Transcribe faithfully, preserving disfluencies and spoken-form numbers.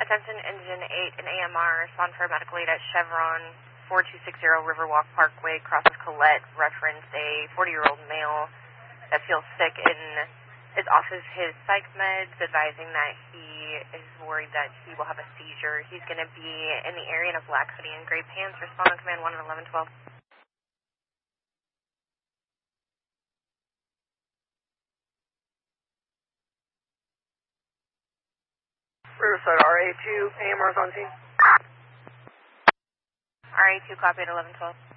Attention Engine eight and A M R, respond for medical aid at Chevron four two six zero Riverwalk Parkway, crosses Colette, reference a forty-year-old male that feels sick and is off of his psych meds, advising that he is worried that he will have a seizure. He's going to be in the area in a black hoodie and gray pants. Respond on command one and eleven twelve. Riverside R A two, A M R's on scene. R A two, copy at eleven twelve.